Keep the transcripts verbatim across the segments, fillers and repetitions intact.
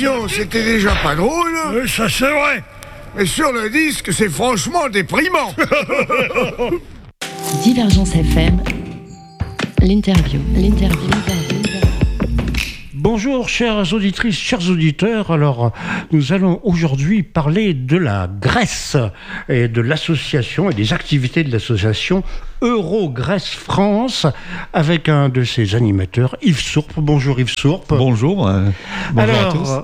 l'émission, c'était déjà pas drôle. Oui, ça c'est vrai. Mais sur le disque, c'est franchement déprimant. Divergence F M, l'interview, l'interview, l'interview. Bonjour chères auditrices, chers auditeurs. Alors, nous allons aujourd'hui parler de la Grèce et de l'association et des activités de l'association Euro-Grèce France avec un de ses animateurs, Yves Sourp. Bonjour Yves Sourp. Bonjour. Euh, bonjour Alors, à tous.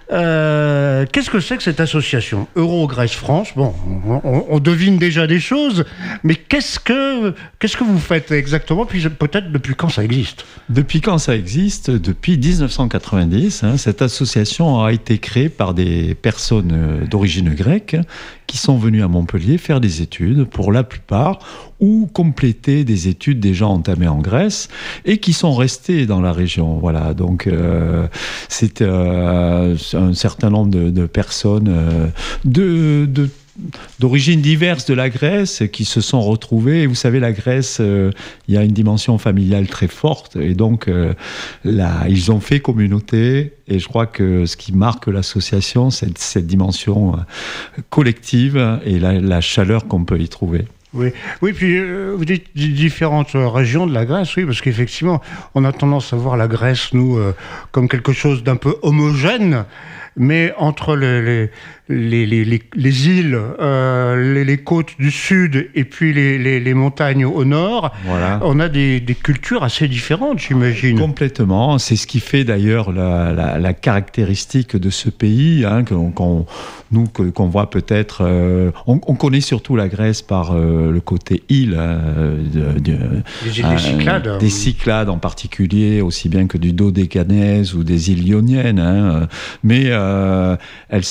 Euh, qu'est-ce que c'est que cette association Euro-Grèce France? Bon, on, on devine déjà des choses, mais qu'est-ce que, qu'est-ce que vous faites exactement? Puis peut-être depuis quand ça existe? Depuis quand ça existe? Depuis dix-neuf cent quatre-vingt-dix. Hein, cette association a été créée par des personnes d'origine grecque qui sont venues à Montpellier faire des études, pour la plupart, ou compléter des études déjà entamées en Grèce, et qui sont restées dans la région. Voilà, donc euh, c'est euh, un certain nombre de, de personnes euh, de... de d'origines diverses de la Grèce qui se sont retrouvées. Et vous savez, la Grèce, euh, il y a une dimension familiale très forte, et donc euh, là, ils ont fait communauté, et je crois que ce qui marque l'association, c'est cette dimension euh, collective et la, la chaleur qu'on peut y trouver. Oui, oui, puis euh, vous dites différentes régions de la Grèce, oui, parce qu'effectivement, on a tendance à voir la Grèce, nous, euh, comme quelque chose d'un peu homogène, mais entre les, les, les, les, les, les îles, euh, les, les côtes du sud et puis les, les, les montagnes au nord, voilà. On a des, des cultures assez différentes, j'imagine. Complètement, c'est ce qui fait d'ailleurs la, la, la caractéristique de ce pays, hein, qu'on, qu'on, nous, qu'on voit peut-être... Euh, on, on connaît surtout la Grèce par euh, le côté île, euh, de, de, des îles euh, des Cyclades. Des Cyclades en particulier, aussi bien que du Dodécanèse ou des îles ioniennes, hein, mais... Euh, elle,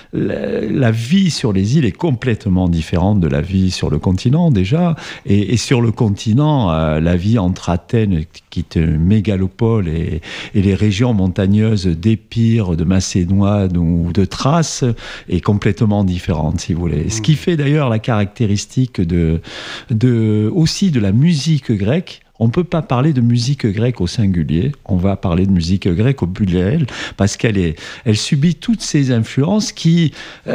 la, la vie sur les îles est complètement différente de la vie sur le continent déjà, et, et sur le continent, euh, la vie entre Athènes, qui est une mégalopole, et, et les régions montagneuses d'Épire, de Macédoine ou de Thrace est complètement différente, si vous voulez. Ce qui fait d'ailleurs la caractéristique de, de, aussi de la musique grecque. On ne peut pas parler de musique grecque au singulier, on va parler de musique grecque au pluriel, parce qu'elle est, elle subit toutes ces influences qui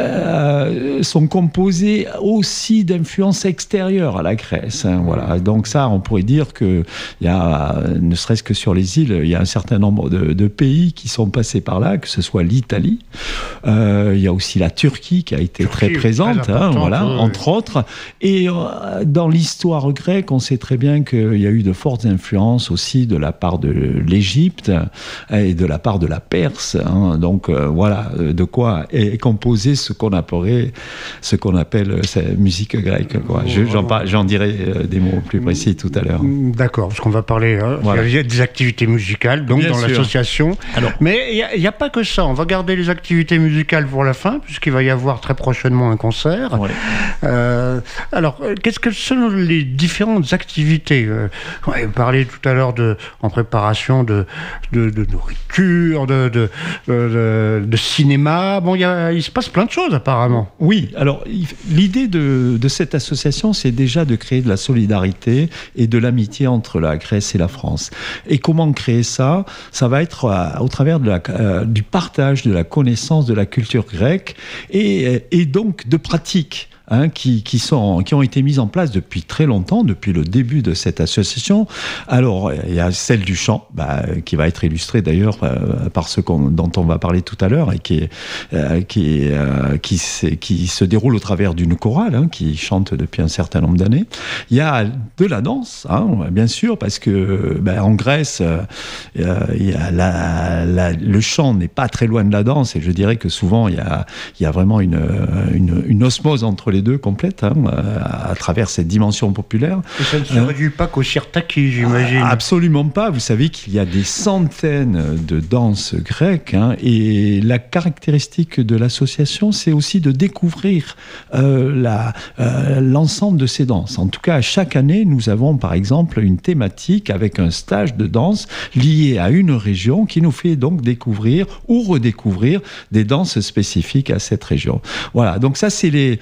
euh, sont composées aussi d'influences extérieures à la Grèce. Hein, voilà. Donc ça, on pourrait dire que, y a, ne serait-ce que sur les îles, il y a un certain nombre de, de pays qui sont passés par là, que ce soit l'Italie, euh, il y a aussi la Turquie qui a été Turquie, très présente, très hein, voilà, oui. entre autres. Et euh, dans l'histoire grecque, on sait très bien qu'il y a eu de fortes influences aussi de la part de l'Égypte et de la part de la Perse. Hein. Donc euh, voilà de quoi est composé ce qu'on appellerait, ce qu'on appelle la musique grecque. Quoi. Je, j'en, par, j'en dirai des mots plus précis tout à l'heure. D'accord, parce qu'on va parler hein, voilà. Il y a des activités musicales donc Bien dans sûr. l'association. Alors, mais il n'y a, a pas que ça. On va garder les activités musicales pour la fin, puisqu'il va y avoir très prochainement un concert. Ouais. Euh, alors, qu'est-ce que sont les différentes activités euh, Ouais, vous parliez tout à l'heure de, en préparation de, de, de nourriture, de, de, de, de cinéma. Bon, il, y a, il se passe plein de choses apparemment. Oui, alors l'idée de, de cette association, c'est déjà de créer de la solidarité et de l'amitié entre la Grèce et la France. Et comment créer ça? Ça va être à, au travers de la, euh, du partage de la connaissance de la culture grecque et, et donc de pratiques. Hein, qui, qui, sont, qui ont été mises en place depuis très longtemps, depuis le début de cette association. Alors, il y a celle du chant, bah, qui va être illustrée d'ailleurs euh, par ce qu'on, dont on va parler tout à l'heure, et qui, est, euh, qui, est, euh, qui, qui se déroule au travers d'une chorale, hein, qui chante depuis un certain nombre d'années. Il y a de la danse, hein, bien sûr, parce que bah, en Grèce, euh, il y a la, la, le chant n'est pas très loin de la danse, et je dirais que souvent, il y a, il y a vraiment une, une, une osmose entre les les deux complètes, hein, à, à travers cette dimension populaire. Et ça ne se euh, réduit pas qu'au sirtaki, j'imagine. Absolument pas. Vous savez qu'il y a des centaines de danses grecques, hein, et la caractéristique de l'association, c'est aussi de découvrir euh, la, euh, l'ensemble de ces danses. En tout cas, chaque année, nous avons par exemple une thématique avec un stage de danse lié à une région qui nous fait donc découvrir ou redécouvrir des danses spécifiques à cette région. Voilà. Donc ça, c'est les, c'est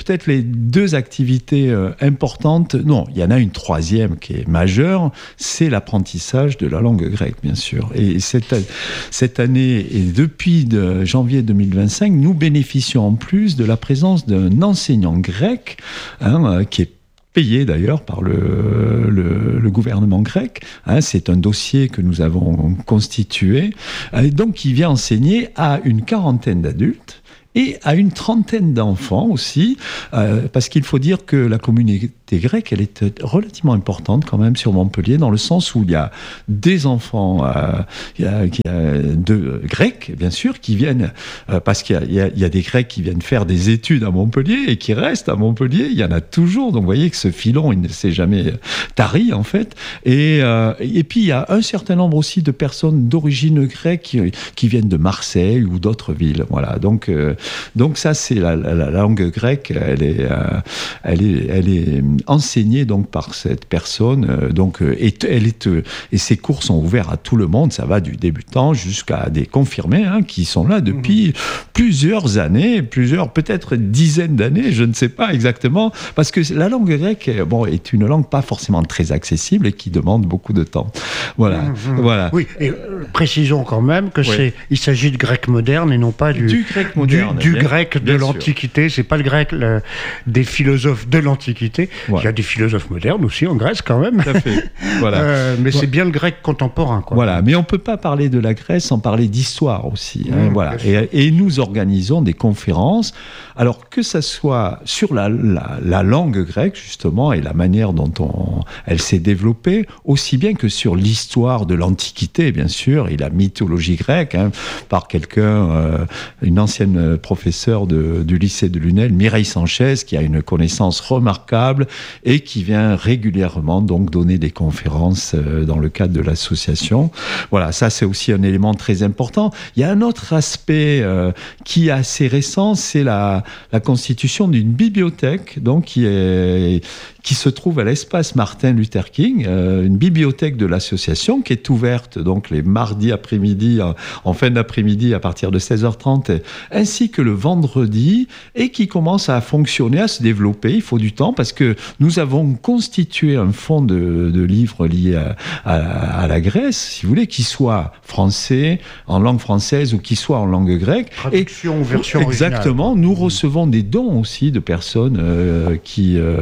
peut-être les deux activités euh, importantes. Non, il y en a une troisième qui est majeure, c'est l'apprentissage de la langue grecque, bien sûr. Et cette, cette année, et depuis de janvier deux mille vingt-cinq, nous bénéficions en plus de la présence d'un enseignant grec, hein, qui est payé d'ailleurs par le, le, le gouvernement grec. Hein, c'est un dossier que nous avons constitué, et donc qui vient enseigner à une quarantaine d'adultes et à une trentaine d'enfants aussi, euh, parce qu'il faut dire que la communauté grecque, elle est relativement importante quand même sur Montpellier, dans le sens où il y a des enfants, euh, il y a, il y a de Grecs, bien sûr, qui viennent, euh, parce qu'il y a, il y, a, il y a des Grecs qui viennent faire des études à Montpellier et qui restent à Montpellier, il y en a toujours, donc vous voyez que ce filon, il ne s'est jamais tari, en fait. Et, euh, et puis, il y a un certain nombre aussi de personnes d'origine grecque qui, qui viennent de Marseille ou d'autres villes, voilà. Donc, euh, donc ça, c'est la, la, la langue grecque, elle est, euh, elle est, elle est enseignée donc par cette personne, euh, donc euh, et, elle est, euh, et ces cours sont ouverts à tout le monde, ça va du débutant jusqu'à des confirmés, hein, qui sont là depuis mmh. plusieurs années, plusieurs, peut-être dizaines d'années, je ne sais pas exactement, parce que la langue grecque, bon, est une langue pas forcément très accessible et qui demande beaucoup de temps. Voilà, mmh. voilà. Oui, et euh, précisons quand même que oui. c'est, il s'agit de grec moderne et non pas du, du grec moderne, du, du grec de l'Antiquité. C'est pas le grec le, des philosophes de l'Antiquité. Ouais. Il y a des philosophes modernes aussi en Grèce quand même. Tout à fait. Voilà. euh, mais ouais. c'est bien le grec contemporain, quoi. Voilà. Mais on peut pas parler de la Grèce sans parler d'histoire aussi. Hein, mmh, voilà. Et, et nous organisons des conférences. Alors que ça soit sur la, la, la langue grecque justement et la manière dont on, elle s'est développée, aussi bien que sur l'histoire de l'Antiquité, bien sûr, et la mythologie grecque, hein, par quelqu'un, euh, une ancienne professeure de, du lycée de Lunel, Mireille Sanchez, qui a une connaissance remarquable et qui vient régulièrement donc donner des conférences euh, dans le cadre de l'association. Voilà, ça c'est aussi un élément très important. Il y a un autre aspect euh, qui est assez récent, c'est la, la constitution d'une bibliothèque, donc qui est qui se trouve à l'espace Martin Luther King, euh, une bibliothèque de l'association qui est ouverte donc les mardis après-midi, en, en fin d'après-midi à partir de seize heures trente, ainsi que le vendredi, et qui commence à fonctionner, à se développer. Il faut du temps parce que nous avons constitué un fonds de, de livres liés à, à, à la Grèce, si vous voulez, qui soit français, en langue française ou qui soit en langue grecque. Traduction ou version originale. Exactement. Nous recevons des dons aussi de personnes euh, qui... Euh,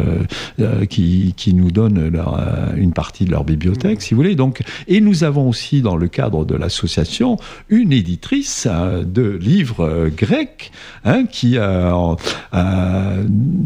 Qui, qui nous donnent leur, une partie de leur bibliothèque, mmh. si vous voulez. Donc, et nous avons aussi, dans le cadre de l'association, une éditrice hein, de livres grecs hein, qui a euh,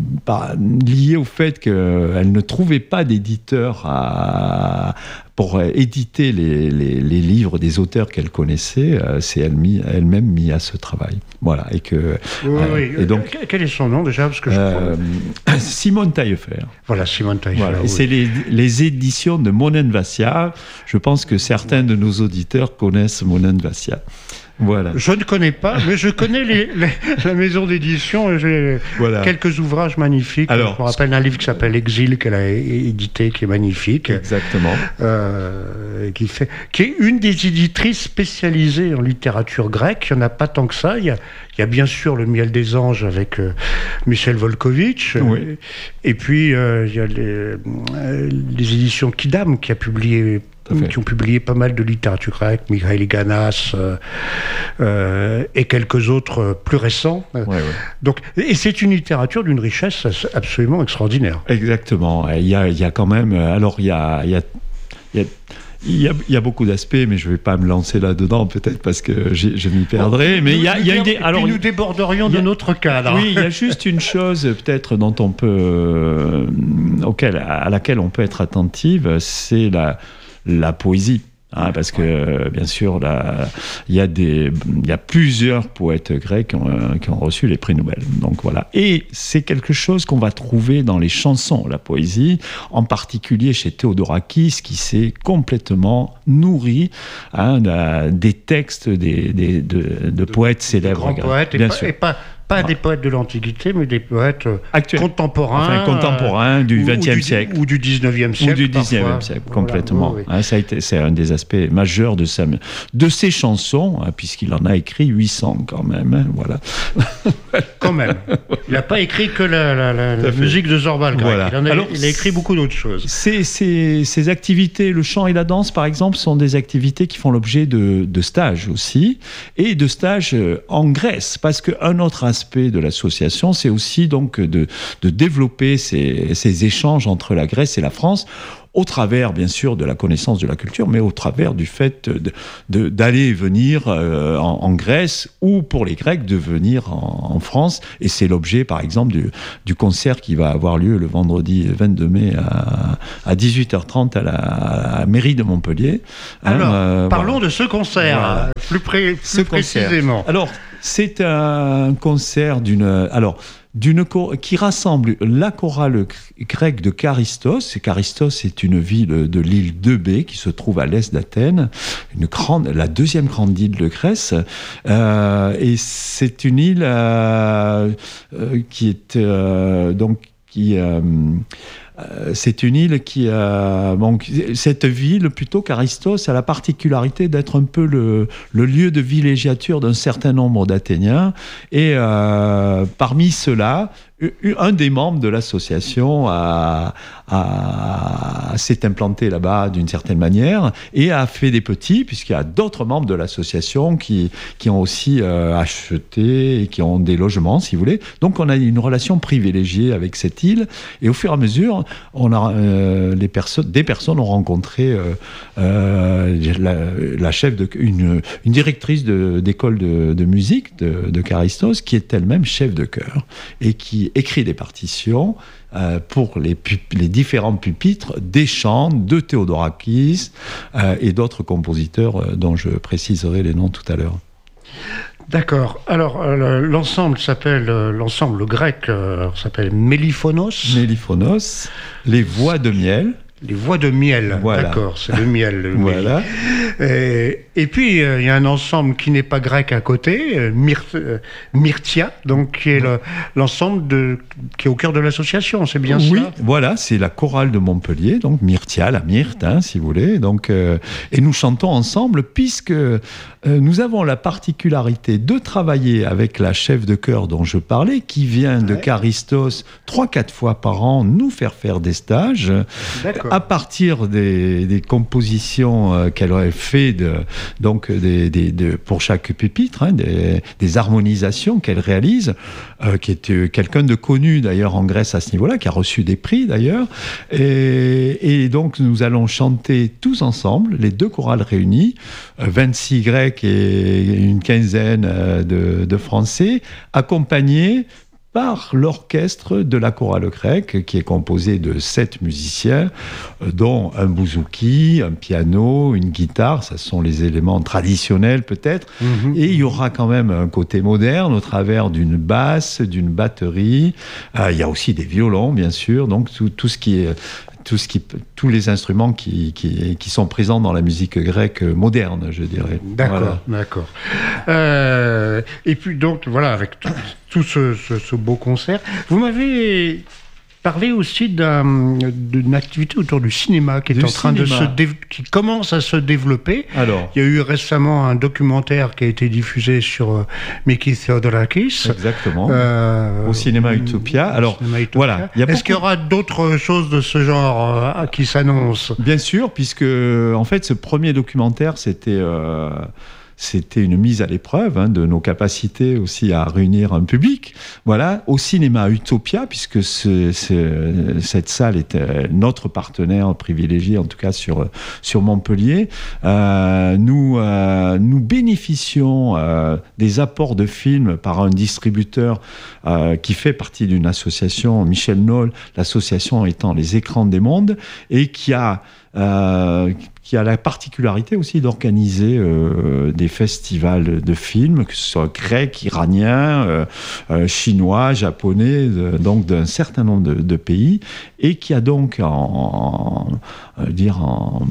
lié au fait qu'elle ne trouvait pas d'éditeur à pour éditer les, les, les livres des auteurs qu'elle connaissait, euh, c'est elle mis, elle-même mis à ce travail. Voilà. Et que, oui, euh, oui. Et donc, quel est son nom déjà parce que je euh, crois... Simone Taillefer. Voilà, Simone Taillefer. Voilà. Oui. Et c'est les, les éditions de Monen Vassia. Je pense que certains de nos auditeurs connaissent Monen Vassia. Voilà. Je ne connais pas, mais je connais les, les, la maison d'édition. J'ai voilà. quelques ouvrages magnifiques. Alors, je me rappelle un livre qui s'appelle Exil qu'elle a édité, qui est magnifique. Exactement. Euh, qui fait, qui est une des éditrices spécialisées en littérature grecque. Il n'y en a pas tant que ça. Il y a, il y a bien sûr le Miel des Anges avec euh, Michel Volkovitch. Oui. Euh, et puis euh, il y a les, euh, les éditions Kidam qui a publié. qui ont publié pas mal de littérature grecque, Mikhail Ganas euh, euh, et quelques autres euh, plus récents. Ouais, ouais. Donc, et c'est une littérature d'une richesse absolument extraordinaire. Exactement. Il y a, il y a quand même... Alors, il y a... Il y a, il y a Il y, a, il y a beaucoup d'aspects, mais je ne vais pas me lancer là-dedans, peut-être parce que je m'y perdrai. Mais il y a, il y a une des, alors, puis nous déborderions de notre cadre. Oui, il y a juste une chose, peut-être, dont on peut, euh, auquel, à laquelle on peut être attentive, c'est la, la poésie. Hein, parce que, euh, bien sûr, là, il y a des, il y a plusieurs poètes grecs qui ont, euh, qui ont reçu les prix Nobel. Donc voilà. Et c'est quelque chose qu'on va trouver dans les chansons, la poésie, en particulier chez Théodorakis, qui s'est complètement nourri hein, de, des textes des, des, de, de, de poètes célèbres. De grands poètes, bien et, sûr. Pas, et pas pas des poètes de l'Antiquité, mais des poètes Actuel. contemporains. Enfin, contemporains du vingtième siècle. Ou du dix-neuvième siècle. Ou du dix-neuvième siècle, complètement. Voilà, oui, oui. Ça a été, c'est un des aspects majeurs de, sa, de ses chansons, hein, puisqu'il en a écrit huit cents quand même. Hein, voilà. Quand même. Il n'a pas écrit que la, la, la, la musique de Zorba le Grec. Voilà. Il, en a, Alors, il a écrit beaucoup d'autres choses. Ces, ces, ces activités, le chant et la danse, par exemple, sont des activités qui font l'objet de, de stages aussi, et de stages en Grèce, parce qu'un autre aspect de l'association, c'est aussi donc de, de développer ces, ces échanges entre la Grèce et la France, au travers, bien sûr, de la connaissance de la culture, mais au travers du fait de, de, d'aller et venir euh, en, en Grèce, ou pour les Grecs, de venir en, en France. Et c'est l'objet, par exemple, du, du concert qui va avoir lieu le vendredi vingt-deux mai à, à dix-huit heures trente à la, à la mairie de Montpellier. Alors, hein, euh, parlons voilà. de ce concert, voilà. plus, pré, plus ce précisément. Concert. Alors, c'est un concert d'une... Alors, D'une, qui rassemble la chorale grecque de Charistos. Charistos est une ville de l'île d'Eubée qui se trouve à l'est d'Athènes, une grande, la deuxième grande île de Grèce. Euh, et c'est une île euh, euh, qui est euh, donc qui euh, c'est une île qui a... Bon, cette ville, plutôt Charistos, a la particularité d'être un peu le, le lieu de villégiature d'un certain nombre d'Athéniens. Et euh, parmi ceux-là, un des membres de l'association a, a, a, s'est implanté là-bas d'une certaine manière et a fait des petits, puisqu'il y a d'autres membres de l'association qui, qui ont aussi euh, acheté et qui ont des logements, si vous voulez. Donc on a une relation privilégiée avec cette île. Et au fur et à mesure, on a, euh, les personnes, des personnes ont rencontré euh, euh, la, la chef de, une, une directrice de, d'école de, de musique de, de Charistos, qui est elle-même chef de chœur et qui écrit des partitions euh, pour les, pup- les différents pupitres des chants de Théodorakis euh, et d'autres compositeurs euh, dont je préciserai les noms tout à l'heure. D'accord. Alors, euh, l'ensemble s'appelle, euh, l'ensemble grec euh, s'appelle Méliphonos. Méliphonos, les voix de miel. Les voix de miel, voilà. D'accord, c'est le miel. Le voilà. Et, et puis, il euh, y a un ensemble qui n'est pas grec à côté, euh, Myr- euh, Myrtia, donc qui est le, l'ensemble de, qui est au cœur de l'association, c'est bien ça ? Oui, voilà, c'est la chorale de Montpellier, donc Myrtia, la myrte, hein, si vous voulez. Donc, euh, et nous chantons ensemble, puisque euh, nous avons la particularité de travailler avec la chef de chœur dont je parlais, qui vient de ouais. Charistos trois, quatre fois par an nous faire faire des stages. D'accord. À partir des, des compositions euh, qu'elle aurait fait de, donc des, des, de, pour chaque pupitre, hein, des, des harmonisations qu'elle réalise, euh, qui est euh, quelqu'un de connu d'ailleurs en Grèce à ce niveau-là, qui a reçu des prix d'ailleurs. Et, et donc nous allons chanter tous ensemble, les deux chorales réunies, euh, vingt-six grecs et une quinzaine euh, de, de français, accompagnés par l'orchestre de la chorale grecque, qui est composé de sept musiciens, dont un bouzouki, un piano, une guitare, ça sont les éléments traditionnels peut-être, mmh. Et il y aura quand même un côté moderne au travers d'une basse, d'une batterie, euh, il y a aussi des violons bien sûr, donc tout, tout ce qui est... Tout ce qui, tous les instruments qui, qui, qui sont présents dans la musique grecque moderne, je dirais. D'accord, voilà. d'accord. Euh, et puis donc, voilà, avec tout, tout ce, ce, ce beau concert, vous m'avez parlé aussi d'un, d'une activité autour du cinéma qui est du en train cinéma. de se dé, qui commence à se développer. Alors, il y a eu récemment un documentaire qui a été diffusé sur euh, Mikis Theodorakis. Exactement. Euh, au cinéma Utopia. Alors, cinéma Utopia. Voilà. Il y a Est-ce beaucoup... qu'il y aura d'autres choses de ce genre euh, qui s'annoncent ? Bien sûr, puisque en fait, ce premier documentaire, c'était. Euh, C'était une mise à l'épreuve hein, de nos capacités aussi à réunir un public. Voilà, au cinéma Utopia, puisque ce, ce, cette salle est notre partenaire privilégié, en tout cas sur, sur Montpellier. Euh, nous, euh, nous bénéficions euh, des apports de films par un distributeur euh, qui fait partie d'une association, Michel Noll, l'association étant les Écrans des Mondes, et qui a euh, qui a la particularité aussi d'organiser euh, des festivals de films, que ce soit grecs, iraniens, euh, euh, chinois, japonais, de, donc d'un certain nombre de, de pays, et qui a donc en, en, en, dire en,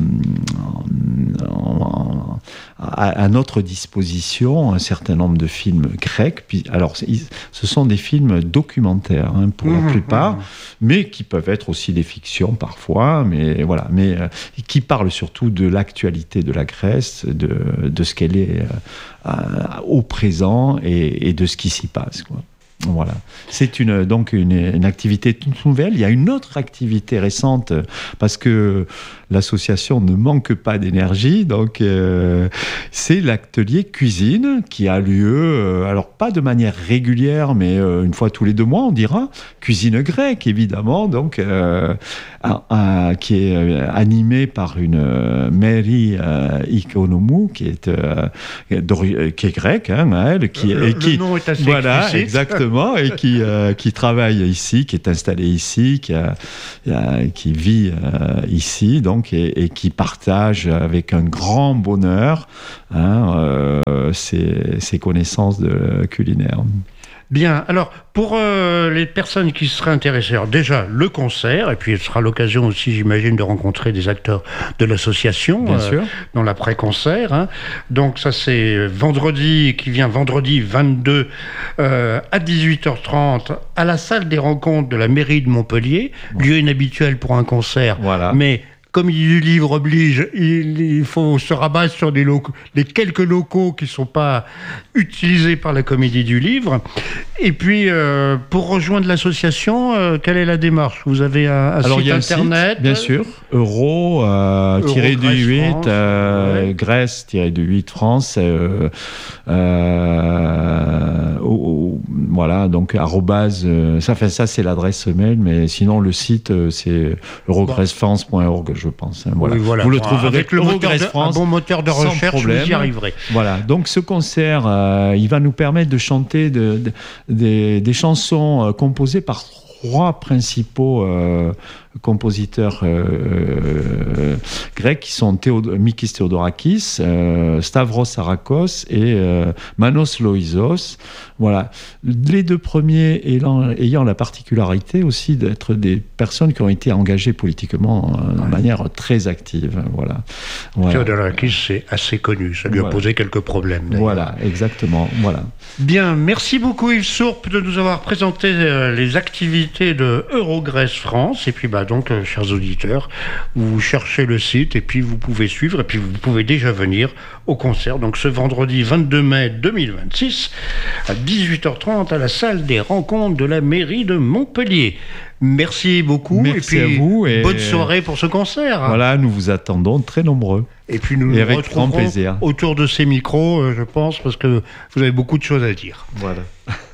en, en, à, à notre disposition un certain nombre de films grecs. Puis, alors, ce sont des films documentaires hein, pour mmh, la plupart, mmh. mais qui peuvent être aussi des fictions parfois, mais voilà, mais euh, qui parlent surtout de l'actualité de la Grèce, de, de ce qu'elle est euh, au présent et, et de ce qui s'y passe, quoi. Voilà. C'est une, donc une, une activité toute nouvelle. Il y a une autre activité récente parce que l'association ne manque pas d'énergie. Donc, euh, c'est l'atelier cuisine qui a lieu, euh, alors pas de manière régulière, mais euh, une fois tous les deux mois, on dira. Cuisine grecque, évidemment, donc, euh, à, à, qui est euh, animée par une euh, Mary euh, Ikonomou, qui est, euh, qui est grecque, hein, elle, qui, le, et qui, le nom est assez voilà, explicite. Exactement, et qui, euh, qui travaille ici, qui est installée ici, qui, a, qui vit euh, ici, donc, et, et qui partage avec un grand bonheur hein, euh, ses, ses connaissances de culinaire. Bien, alors pour euh, les personnes qui seraient intéressées, alors déjà le concert, et puis ce sera l'occasion aussi, j'imagine, de rencontrer des acteurs de l'association Bien euh, sûr. Dans l'après-concert. Hein. Donc ça c'est vendredi, qui vient vendredi vingt-deux euh, à dix-huit heures trente à la salle des rencontres de la mairie de Montpellier, ouais. Lieu inhabituel pour un concert, voilà. mais comme du livre oblige, il, il faut se rabattre sur des, locaux, des quelques locaux qui ne sont pas utilisés par la Comédie du Livre. Et puis, euh, pour rejoindre l'association, euh, quelle est la démarche ? Vous avez un, un Alors, site il y a internet un site, bien sûr, euro, euh, Euro tiré du huit, France, euh, ouais. Grèce, tiré du huit, France, euh, euh, oh, oh, voilà, donc, arrobase, euh, ça fait ça, c'est l'adresse mail, mais sinon, le site, euh, c'est eurogrècefrance point org, je pense. Hein, voilà. Oui, voilà. Vous le Bon, trouverez avec le moteur de, un bon moteur de recherche, problème. vous y arriverez. Voilà, donc ce concert, euh, il va nous permettre de chanter de, de, de, des chansons euh, composées par trois principaux euh, compositeurs euh, euh, grecs qui sont Théod- Mikis Theodorakis, euh, Stavros Arakos et euh, Manos Loizos. Voilà. Les deux premiers ayant, ayant la particularité aussi d'être des personnes qui ont été engagées politiquement euh, de ouais. manière très active. Voilà. Voilà. Theodorakis, c'est assez connu. Ça lui voilà. a posé quelques problèmes. D'ailleurs. Voilà, exactement. Voilà. Bien, merci beaucoup Yves Sourp de nous avoir présenté euh, les activités de Eurogrèce France. Et puis, bah, donc, euh, chers auditeurs, vous cherchez le site et puis vous pouvez suivre et puis vous pouvez déjà venir au concert. Donc, ce vendredi vingt-deux mai deux mille vingt-six à dix-huit heures trente à la salle des rencontres de la mairie de Montpellier. Merci beaucoup. Merci et puis, à vous. Et bonne soirée pour ce concert. Voilà, nous vous attendons très nombreux. Et puis nous et nous avec retrouverons grand plaisir. autour de ces micros, euh, je pense, parce que vous avez beaucoup de choses à dire. Voilà.